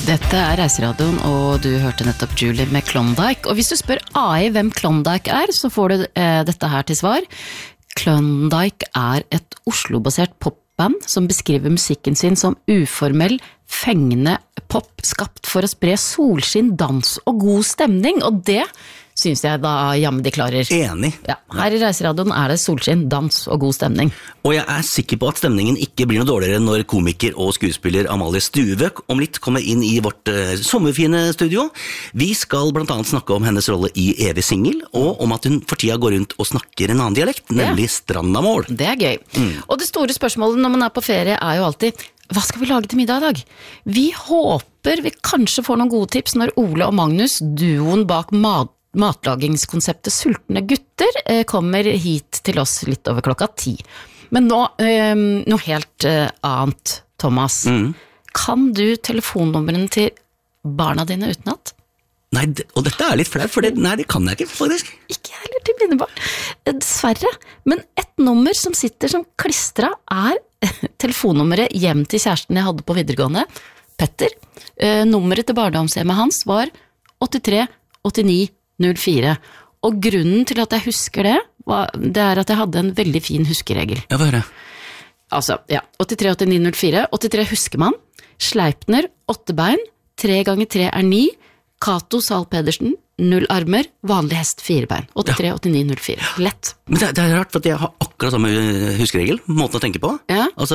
Dette Reiseradioen, og du hørte nettopp Julie med Klondike. Og hvis du spør AI hvem Klondike så får du dette her til svar. Klondike et Oslo-basert popband som beskriver musikken sin som uformell, fengende pop skapt for å spre solskinn, dans og god stemning. Og det synes jeg da jammen de klarer. Enig. Ja, her i Reiseradioen det solskinn, dans og god stemning. Og jeg sikker på at stemningen ikke blir noe dårligere når komiker og skuespiller Amalie Stuve om litt kommer inn i vårt sommerfine studio. Vi skal blant annet snakke om hennes rolle i Evig Singel, og om at hun for tida går rundt og snakker en annen dialekt, nemlig Strandamål. Det gøy. Og det store spørsmålet når man på ferie jo alltid, hva skal vi lage til middag i dag? Vi håper vi kanskje får noen gode tips når Ole og Magnus, duoen bak matlagingskonseptet Sultne gutter, kommer hit til oss litt over 10:00. Men nå, noe helt annet, Thomas. Kan du telefonnummeren til barna dine utenat? Nei, og dette litt flaut, for det kan jeg ikke, faktisk. Ikke heller til mine barn. Dessverre. Men et nummer som sitter som klistret telefonnummeret hjem til kjæresten jeg hadde på videregående, Petter. Nummeret til barndomshjemmet hans var 83 89 04. Og grunnen til at jeg husker det at jeg hadde en veldig fin huskeregel. Ja, hva det? Altså, 83 89 04. 83 husker man. Sleipner, 8 bein. 3 ganger 3 9. Kato Sahl Pedersen, 0 armer. Vanlig hest, 4 bein. 83 89 04. Lett. Men det rart, for at jeg har akkurat samme huskeregel, måten å tenke på. Ja. Altså,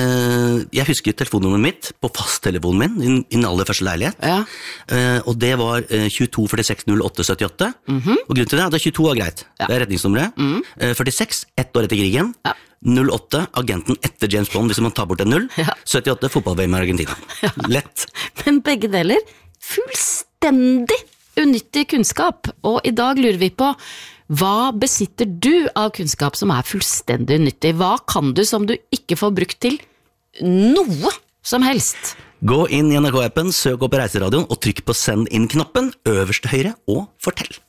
jeg husker telefonnummeret mitt på fasttelefonen min, i min aller første leilighet. Ja. Og det var 22 46 08 78. Og grunnen til det at 22 greit. Ja. Det retningsnummeret. 46, 1 år etter krigen. Ja. 08, agenten etter James Bond, hvis man tar bort en 0. Ja. 78, fotball-VM i Argentina. Ja. Lett. Men begge deler, fullstendig unyttig kunnskap. Og i dag lurer vi på, hva besitter du av kunnskap som fullstendig unyttig? Hva kan du som du ikke får brukt til noe som helst? Gå inn i NRK-appen, søk opp Reiseradioen og trykk på send inn-knappen øverst til høyre og fortell.